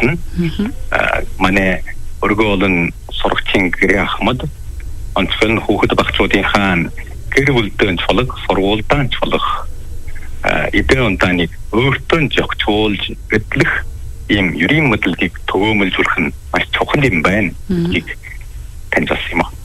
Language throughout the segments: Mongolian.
болно. Манай өргөөлн сургалтын гэрээ ахмад онцгой хүүхэд багцуудын хаан гэр бүлдэн чулаг сургуультай чулах эдгээр онтаныг өөртөө зохицуулж эдлэх ийм юрийн мэдлэгийг төвөөмөлжүүлэх нь маш чухал юм байна.Ийг танилцсан юм аа.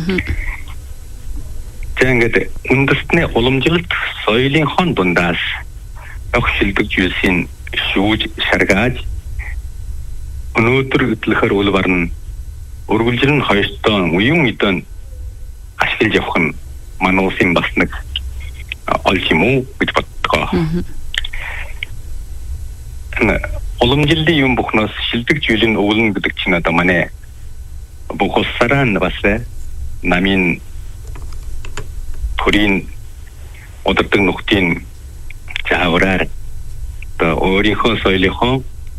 Тэгээд үндэстний уламжлалт соёлын хон дундаас өх шилдэг зүйлсийн шүүж шаргааж өнөөдөр эдлэхэр үл барна өргөлжлөн хоёртон уян мэдэн ашиглаж явах нь манай улсын бас нэг олж юм уу гэж боддог. Уламжлалын юм бүхнээс шилдэг зүйлийн өвлөн гэдэг чинь одоо манай бүх улсаараа бас намын төрийн удирдаг нөхдийн заавраар өөрийнхөө соёлынхоо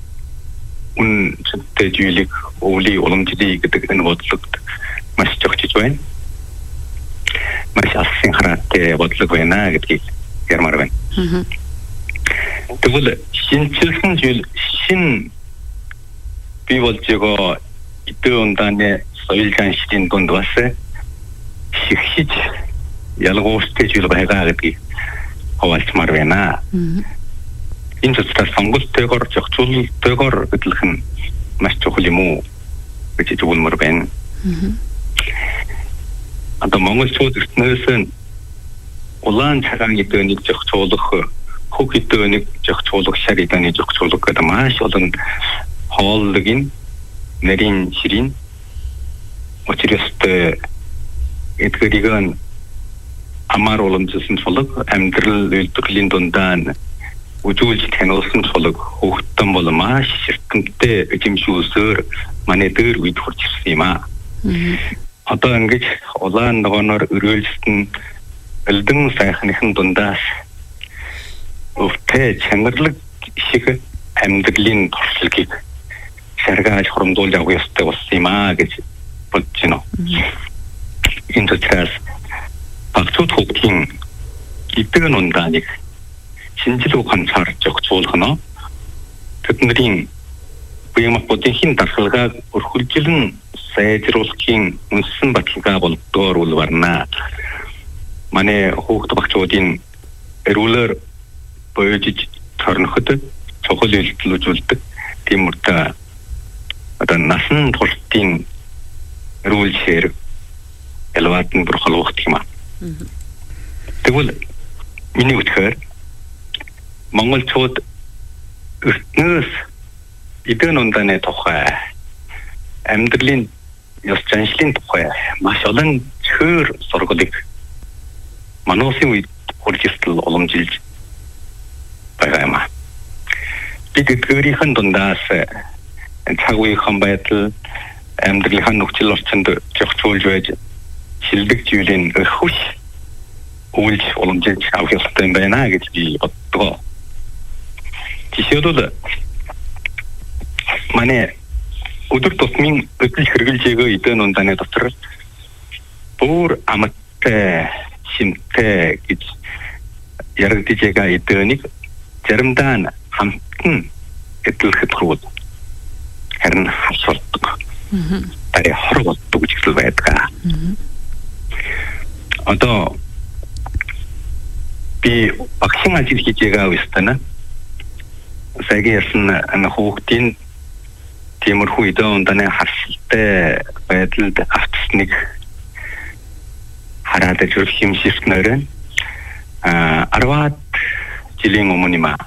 үнэтэй зүйлийг өвлийн уламжлалыг гэдэг энэ бодлогод маш зохицож байна. Маш алсын хараатай бодлого байна гэдгийг ярмаар байна. Тэгвэл шинжилсэн зүйл шин бий болж байгаа эдгээр ундааны соёл заншлын дунд бас шигшиж ялгууртай зүйл байгаа гэдгийг хаваалцмаар байна. Энэ зөвхөн сонголттойгоор зохицуулалтойгоор эдлэх нь маш чухал юм уу гэж зөвлөмөр байна. Одоо монголчууд эртнээс улаан цагаан эдгэнийг зохицуулах, хөг эдгэнийг зохицуулах, шар эдгэнийг зохицуулах гэдэг маш олон хооллогын нарийн ширийн очирстой эдгэрийг амар уламжлсан чулаг амьдрал үйлдвэрлэлийн дундаа үзүүлж таниулсан чулаг хөвгтөн бол маш ширтэмтэй эзэмшүүлсээр манай дээр үед хурж ирсэн юм аа. Одоо ингэж улаан ногооноор өрөөлжсөн элдэн сайхныхын дундаас өвтэй чанарлаг шиг амьдралын туршлагыг шаргааж хурамдуулж авах ёстой болсон юм аа гэж бодож байна. Энэ учраас багцууд хүүхдийн эдгээр ундааныг шинжлэх ухаанаар зохицуулах нь тэдний биомахбодын дархалгааг өрхөлжлөн сайжруулахын үнсэн баталгаа болдгоор үл барна. Манай хүүхд багцуудын эрүүлэр боёжиж торноход чухал үйлдэл үзүүлдэг. Тийм үрдэ одоо насан туршийн эрүүл ширэг ялваатан бүрхолгох юм аа. Тэгвэл миний үтгэр монголчууд эртнээс эдгээр ундааны тухай амьдралын ёс заншлын тухай маш олон цөөр сургалыг манай улсын үед хурцлал уламжилж байгаа юм аа. Бид эдгээрийн дундаас цаг үеийн байдал амьдралын нөхцөл орчинд зохицуулж байж шилдэг зүйлийн өөхөш үйлж уламжилж авах ёстой юм байна гэж би боддог. Жишээлбэл манай өдөр тутмын өдөл хэрэгжилж байгаа эдэн ундааны дотор бүр амттай шимтэй гэж яригдж байгаа эдэнийг заримдаа хамтан эдлэхэд хүрвэл харин хасуулдаг. Тари хор болдог гэж хэлсэн байдаг. Одоо би багшин ажил хийж байгаа үстэнэ саягийн ярьсан хүүхдийн тиймэрхүү эдэн ундааны харшилтай байдалд автсныг хараад зүрх хэмшигчнээр 10 жилийн өмнө юм аа.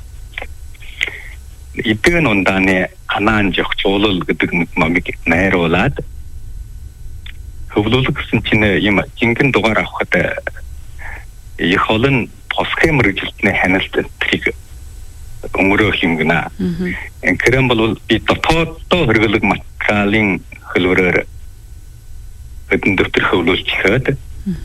Эдэн ундааны анаан зохицуулал гэдэг номыг найруулад хөвлөлөг гэсэн чинь юм жинхэнэ дугаар авахд их олон тосхи мэрэгжилтний ханалт трийг өнгөрөөх юм гинэ. Энэхэм бол би дотооддоо хэрэглэг материалын хөлөөрөөр эдэн дэвтэр хөвлүүлж ихэд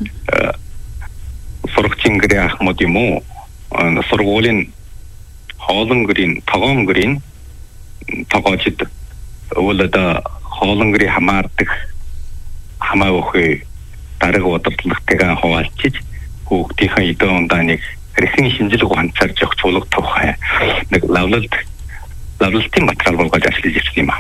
сургалтын гэрээ ахмад юм уу сургуулийн хоолон гэрийн тогоон гэрийн тогоочд өвлөдө хоолон гэрийн хамаардаг хамаавахыг дарга удирдлагтайгаа хуваалциж хүүхдийнхээ эдэн ундааныг хэрхэн шинжлэх ухаанаар зохицуулах тухай нэг лавлалтын материал болгож ажиллаж ирсэн юм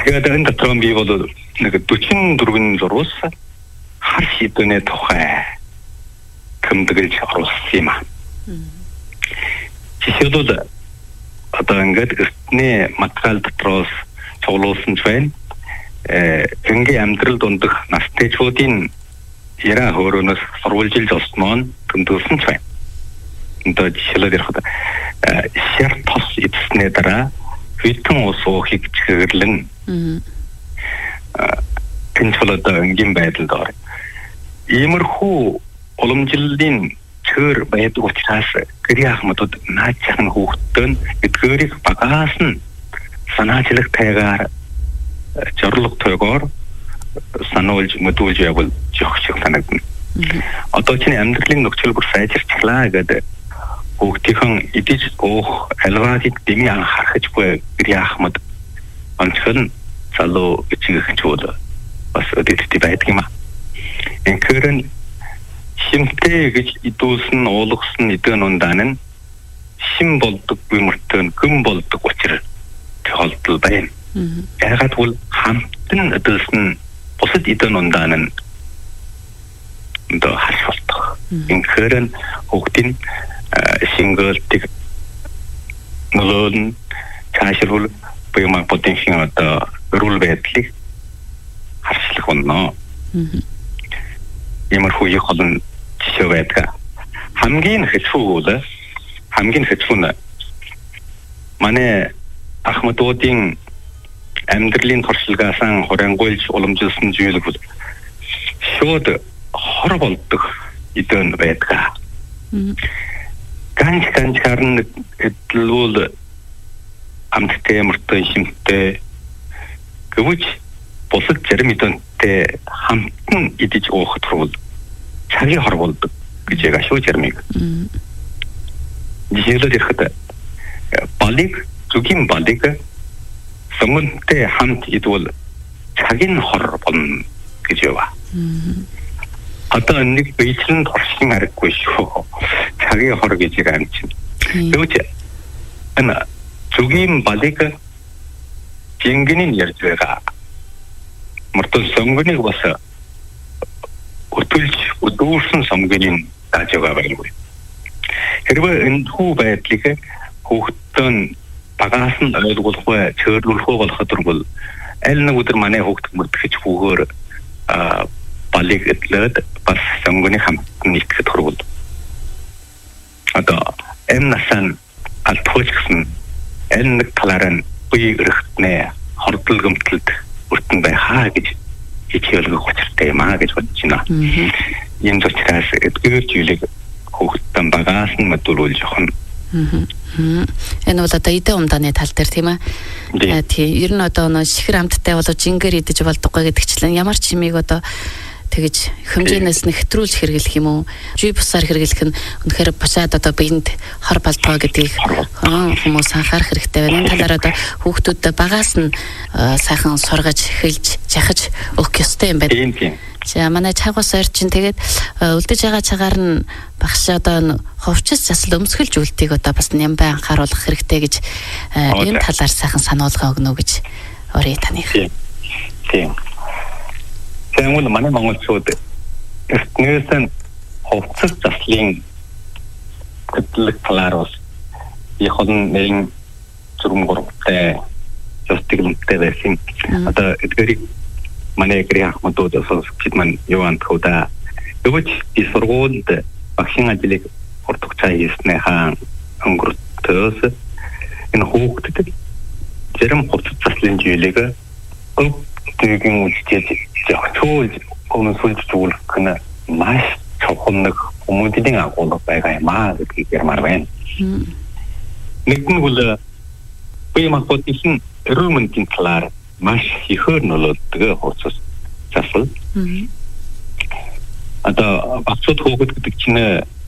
тэгээд энэ дотор би бол нэг 44 зурвас хар шийдвэрний тухай тэмдэглэж оруулсан юм аа. Жишээлбэл одоо ингээд эртний материал дотроос цуглуулсан ч байна. Энгийн амьдрал дундах настайчуудын яра хөөрөнөөс сурвалжилж олсноо тэмдэглэсэн ч байна. Одоо жишээлбэл ярихад шар тос эцснээ дараа хитэн ус уухыг чиглэлэн тэнцвэр одоо энгийн байдалд орё. Иймэрхүү уламжлалын чөр байдаг учраас гэрээ ахмадууд наачхан хүүхдтэй эдгээрийг багаас нь санаачилах тайгаар зорлог тойгоор сануулж мэдүүлж явбал жоох шиг санагдана. Одоо чиний амьдралын нөхцөл бүр сайжирчлаа гэдэг хүүхдийн идэж уух алгаадыг дэмий анхаарч буй гэрээ ахмад онцгой залуу бичиг хэмжүүл бас өдөртөй байдаг юм аа. Энэхэрэн шимтэй гэж идүүлсэн уулгасан эдэн ундаан нь шим болдог бимэртэн гүн болдог учраас тохиолдол байна. Яагаад бол хамтан идүүлсэн бусад эдэн ундаан нь одоо харш болдог. Энэхэрэн хүүхдийн шингэлтийг нөлөөлн цаашрал баймаг потенциал одоо рул байдлыг харшлах болно. Иймэрхүү их олон жишээ байдаг. Хамгийн хэцүү нь манай ахмадуудын амьдралын туршлагаасан хурангуйлж уламжилсан зүйл бол шууд хор болдог эдэн байдаг. Ганц харна эдлүүл амттай мөртөө шимтэй гэвч бусад зарим эдэнтэй хамтан идэж уухад бол цагийн хор болдог гэж яг ашгүй зармыг. Жишээлбэл ихэд зүгийн балыг сонгонтэй хамт идвэл цагийн хор болно гэж ява. Одоо нэг бичлэн туршлан харахгүй шүү. Цагийн хор гэж яг амчин. Тэгвэл энэ зүгийн балыг жингэнийн ярьж байгаа. Мөртөө сонгоныг бас өдөрсөн сонгонын тааж байгаа байлгүй. Хэрвээ энэ хүү байдлыг хүүхдэн багаас нь ойлгуулахгүй чөрлүүлэхгүй болоход бол аль нэг өдөр манай хүүхд мөрдөгч хүүгээр балыг эдлээд бас сонгоны хамтан нийтгэхэд хүрвэл одоо насaan алтгууч гэсэн аль нэг талаараа бие өрхтнээ хордол гэмтэлд өртөн байхаа гэж хичээлгөх учиртай юм аа гэж бодож байна. Ийм учраас эдгээр зүйлийг хүүхдэн багаас нь мэдүүлж явах нь. Энэ бол одоо эдэн умдааны тал дээр тийм ээ. Тийм. Ер нь одоо шихэр амттай болоо жингээр идэж болдоггүй гэдэгчлэн ямар ч чимийг одоо тэгэж хэмжээнээс нь хэтрүүлж хэрэглэх юм уу? Жүй бусаар хэрэглэх нь үнэхээр бушаад одоо биед хор болдгоо гэдгийг хүмүүс анхаарах хэрэгтэй байна. Энэ талаар одоо хүүхдүүд багаас нь сайхан сургаж, эхэлж, жахаж өгөх ёстой юм байна. За манай чагвас ойр чинь тэгээд үлдэж байгаа цагаар нь багш одоо ховчс засал өмсгөлж үлдгийг одоо бас нямбай анхааруулах хэрэгтэй гэж энэ талаар сайхан сануулга өгнө гэж орё таних. Тийм. Тэгвэл манай монголчууд эртнээс ховцс заслын хөтлөх талаар бас их олон нэгэн зүрм гуравтай зөвтгөлтэй байсан. Одоо эдгэрийг манай гэрээ ахмадууд сонсогчид маань юу антхуда өвч и сургуульд багшийн ажлыг хурдгацаа хийснээ хаан өнгөртөөс энэ хүүхдэд зарим ховцс заслын зүйлийг тэгин үлдээж зөвхөн өмнөсөлж зүйлэх нь маш чухал нэг хүмүүдийн агуулга байгаа юм аа гэдгийг ярмаар байна. Нэгэн бол бие махбодын эрүүл мэндийн талаар маш ихээр нөлөөлдөг хуудас засал. Одоо багцуд хүүхэд гэдэг чинь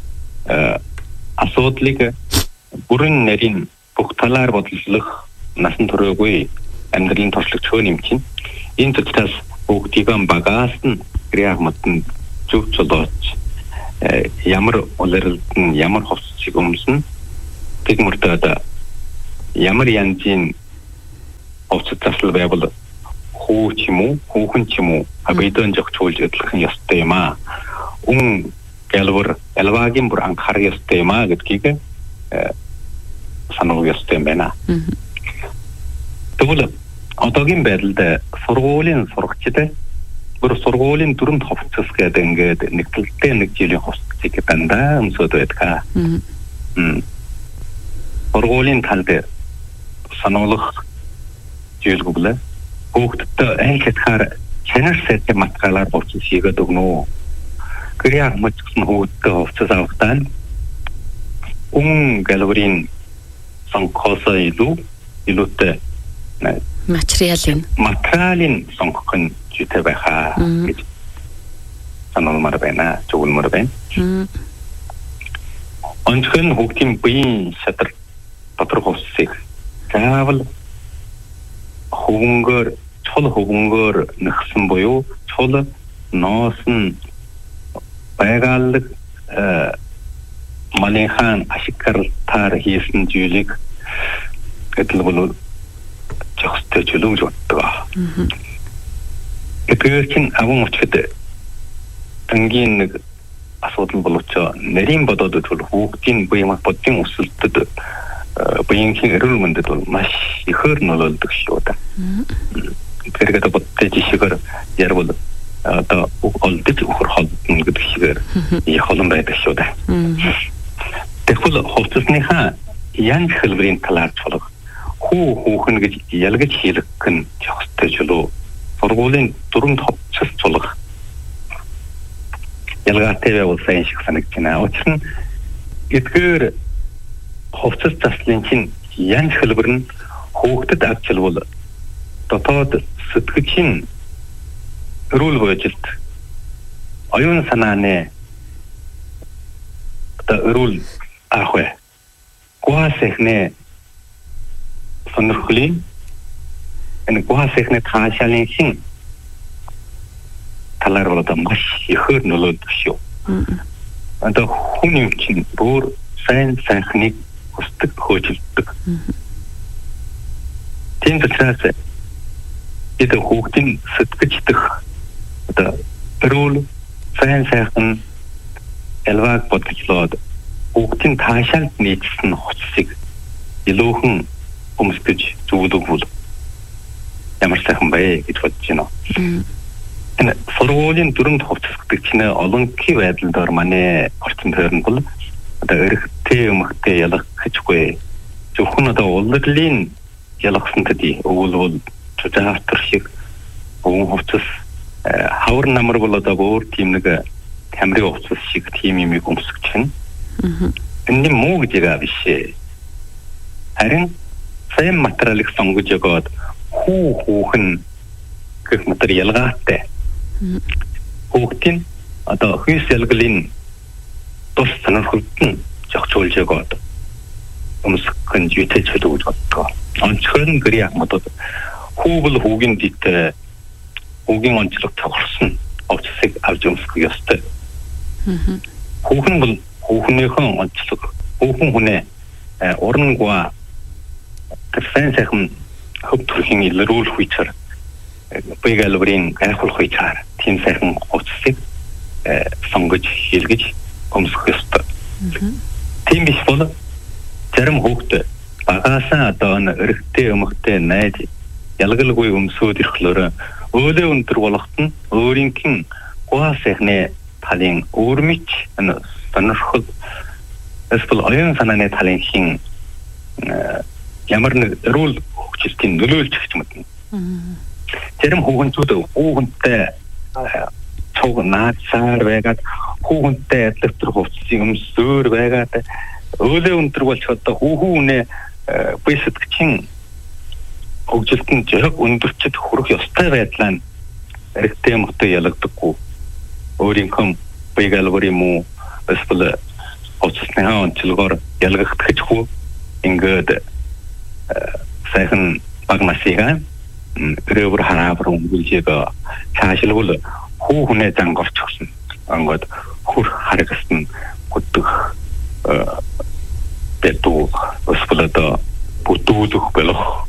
асуудлыг бүрэн нарийн бүх талаар бодлох насан туршаагүй амьдралын туршлагч юм чинь. Энэ төчтөөс хүүхдийн багаас нь гэрээхмэд зөв чөлөөч ямар улирлд нь ямар ховсчиг өмсөн тэгмэртээ одоо ямар янзын ховсч засал байвал хуу ч юм уу, хүүхэн ч юм уу бидэн зохицуулж ажиллах нь ёстой юм аа. Ялвагийн бүр анхаарах ёстой юм аа гэдгийг сануулж ёстой юм байна. Тэгвэл одоогийн байдлаар сургуулийн сурагчид бүр сургуулийн дүрмд хувцас гэдэг ингээд нэгдэлтэй нэг жилийн хувцсыг дандаа өмсөд байдаг. Сургуулийн талд сануулгах зүйлгүйлээ хүүхдэд аль хэдгээр чанар сайтай материалаар хувцас хийгээд өгнө. Гэрээ хамтсан хүүхдэд хувцас авахтаа галерийн сонгохоосоо илүүтэй материалын сонгох нь зүйтэй байхаа гэж сануулмаар байна. Зөвлөмөр байна. Онцгой хүүхдийн биеийн шадар дотор хувцсыг заавал чул хөвөнгөөр нэгсэн буюу чул ноосон байгаалаг малынхаа ашиглалтаар хийсэн зүйлийг гэдэл бол зохистой чөлөөж боддог. Тэгэхээр чин аван өчгөд ангийн нэг асуудал боловч нарийн бодоод бол хүүхдийн бие махбодын өсөлтөд биеийн эрүүл мэндэд бол маш ихээр нөлөөлдөг шүү дээ. Тэгэхээр бодтой жишгээр ярил одоо олдож өхөр холдно гэдэг чигээр яхон байдаг шүү дээ. Тэгэхээр хувцасныхаа янз хэлбэрийн талаар цолго хүүхэн гэж ялгаж хийх гэн зохистой чөлөө сургуулийн дүрмд хувцас цолго ялгаатай байвал сайн шиг санагдаж байна. Учир нь эдгээр хувцас заслын чинь янз хэлбэр нь хүүхдэд авчилбал дотоод сэтгэгчийн эрүүл бойжилт оюун санааны эрүүл ахвэ гуасэхнэ сонирхлын энэ гуасэхнэ таашаалын хин талаар бол маш ихээр нөлөөлдөг шүү. Одоо хүний чинь бүр сайн сайхныг хүсдэг хөөжилдөг. Тийм учраас эд хүүхдийн сэтгэгчдэх одоо эрүүл сайн сайхан ялваг бодлоод хүүхдийн таашаалд нийцсэн хувцсыг илүүхэн өмсгөж зүгдэгвэл ямар сайхан бай гэж бодож байна. Энэ сургуулийн дүрмд хувцас гэдэг чинь олон кий байдлаар манай орчин тойрон бол одоо эрэгтэй эмэгтэй ялах гэжгүй. Зөвхөн одоо улирлын ялгсан төдий өгвөл чудаатар шиг хувцас хавар намар бол одоо өөр тийм нэг камерын хувцас шиг тийм юм өмсөж чинь. Энэ муу гэж байгаа биш. Харин сайн материалыг сонгож өгөөд хүүхэн гэх мэт ялгаатай. Хүүхдийн одоо хүйс ялгалын тус санаархалт зохицуулж өгөөд өмсгөн зүйтэй чөлөө гэж боддог. Онцгой гэрээ хамтад хүүбэл хүүгийн дэт хүүгийн онцлог тавхарсан овцсыг авч өмсөх ёстой. Хүүхэн бол хүүхнийхэн онцлог хүүхэн хүнээ урангуа гэсэн сайхан хөв төрхийн илрүүл хүчээр бэгалбрийн гайхуулах хүчээр тийм сайхан овцсыг сонгож хийлгэж өмсөх ёстой. Тийм биш бол зарим хүүхд багаасаа одоо эрэгтэй эмэгтэй найз ялгалгүй өмсөд ирэхлээр өөлөө өндөр болохт нь өөрийнхэн гуасэхнэ талын өөрмөч сонирхол эсвэл оюун санааны талын хин ямар нэг эрүүл хөгжилтийн нөлөөлж өгч мэднэ. Зарим хүүхэнтэй цог наацаар байгаад хүүхэнтэй электр хувцсыг өмсөөр байгаад өөлөө өндөр болж одоо хүүхүүнээ бисэтгэн хөгжилтөнд зэрэг өндөрчд хүрэх ёстой байдлаа эрэгтэй эмэгтэй ялгадаггүй. Өөрийнхөө бэгалбэр юм уу эсвэл хувцасны онцлогоор ялгагдчихгүй ингээд сайхан баг насыгаа ревер хараабар өнгөлжийг цаашлбал хүүхнээ зангорч өгсөн. Ангод хүр харагсан гүдэх бэтүү өсвөлөдө бүтүүлэх болох